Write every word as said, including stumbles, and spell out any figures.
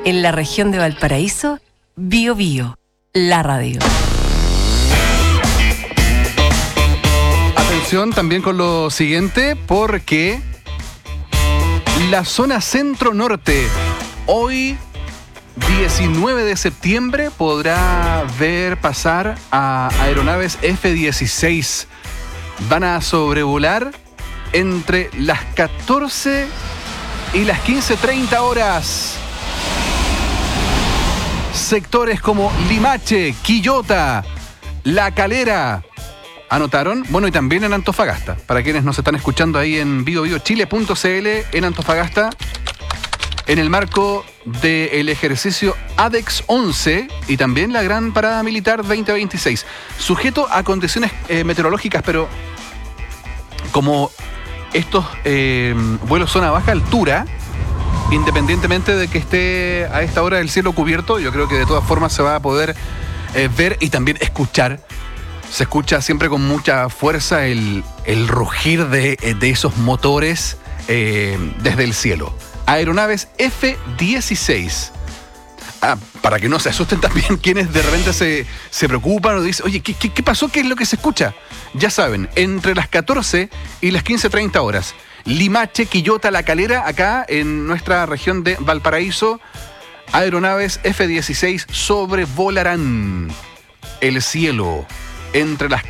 En la región de Valparaíso, Bio Bio, la radio. Atención también con lo siguiente, porque la zona centro-norte, hoy diecinueve de septiembre, podrá ver pasar a aeronaves F dieciséis. Van a sobrevolar entre las catorce y las quince treinta horas. Sectores como Limache, Quillota, La Calera. ¿Anotaron? Bueno, y también en Antofagasta. Para quienes nos están escuchando ahí en bio bio chile punto c l, en Antofagasta, en el marco del ejercicio ADEX once y también la Gran Parada Militar veinte veintiséis. Sujeto a condiciones eh, meteorológicas, pero como estos eh, vuelos son a baja altura, independientemente de que esté a esta hora el cielo cubierto, yo creo que de todas formas se va a poder eh, ver y también escuchar. Se escucha siempre con mucha fuerza el, el rugir de, de esos motores eh, desde el cielo. Aeronaves F dieciséis. Ah, para que no se asusten también quienes de repente se, se preocupan o dicen, oye, ¿qué, qué, ¿qué pasó? ¿Qué es lo que se escucha? Ya saben, entre las catorce y las quince treinta horas. Limache, Quillota, La Calera, acá en nuestra región de Valparaíso, aeronaves F dieciséis sobrevolarán el cielo entre las